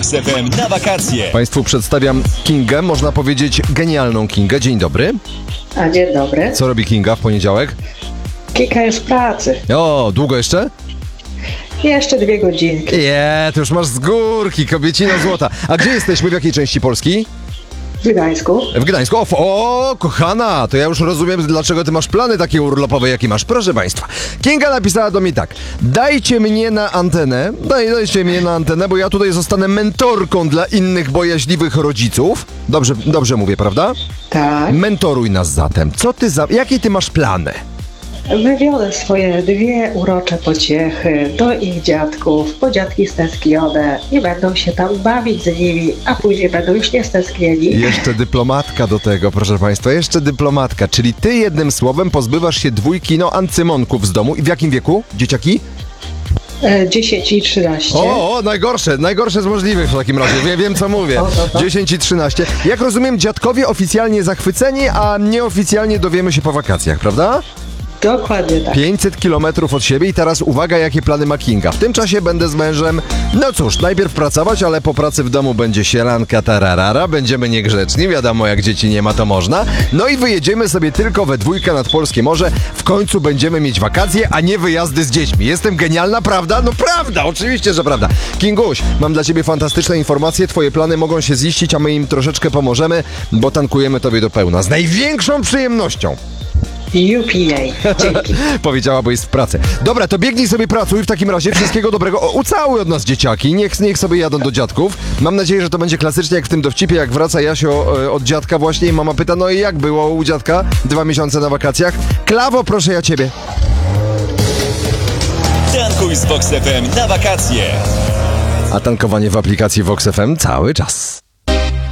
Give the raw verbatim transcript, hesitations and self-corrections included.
Vox F M na wakacje. Państwu przedstawiam Kingę, można powiedzieć genialną Kingę. Dzień dobry. A dzień dobry. Co robi Kinga w poniedziałek? Kilka już pracy. O, długo jeszcze? Jeszcze dwie godzinki. Nie, to już masz z górki, kobiecina złota. A gdzie jesteśmy, w jakiej części Polski? W Gdańsku. W Gdańsku. O, o, kochana, to ja już rozumiem, dlaczego ty masz plany takie urlopowe, jakie masz. Proszę państwa, Kinga napisała do mnie tak. Dajcie mnie na antenę, daj, dajcie mnie na antenę, bo ja tutaj zostanę mentorką dla innych bojaźliwych rodziców. Dobrze, dobrze mówię, prawda? Tak. Mentoruj nas zatem. Co ty za... Jakie ty masz plany? Wywiodę swoje dwie urocze pociechy do ich dziadków, bo dziadki stęsknione i będą się tam bawić z nimi, a później będą już nie stęsknieni. Jeszcze dyplomatka do tego, proszę państwa, jeszcze dyplomatka, czyli ty jednym słowem pozbywasz się dwójki, no, ancymonków z domu. I w jakim wieku, dzieciaki? E, dziesięć i trzynaście. O, o, najgorsze, najgorsze z możliwych w takim razie, wiem, wiem co mówię. O, to, to. dziesięć i trzynaście. Jak rozumiem, dziadkowie oficjalnie zachwyceni, a nieoficjalnie dowiemy się po wakacjach, prawda? Dokładnie tak. pięćset kilometrów od siebie i teraz uwaga, jakie plany ma Kinga. W tym czasie będę z mężem, no cóż, najpierw pracować, ale po pracy w domu będzie sielanka tararara, będziemy niegrzeczni, wiadomo, jak dzieci nie ma, to można. No i wyjedziemy sobie tylko we dwójkę nad polskie morze, w końcu będziemy mieć wakacje, a nie wyjazdy z dziećmi. Jestem genialna, prawda? No prawda, oczywiście, że prawda. Kinguś, mam dla ciebie fantastyczne informacje, twoje plany mogą się ziścić, a my im troszeczkę pomożemy, bo tankujemy tobie do pełna. Z największą przyjemnością. U P A. Dzięki. Powiedziała, bo jest w pracy. Dobra, to biegnij sobie, pracuj w takim razie. Wszystkiego dobrego. O, ucałuj od nas dzieciaki. Niech, niech sobie jadą do dziadków. Mam nadzieję, że to będzie klasycznie jak w tym dowcipie, jak wraca Jasio e, od dziadka właśnie i mama pyta, no i jak było u dziadka? Dwa miesiące na wakacjach. Klawo, proszę ja ciebie. Tankuj z Vox F M na wakacje. A tankowanie w aplikacji Vox F M cały czas.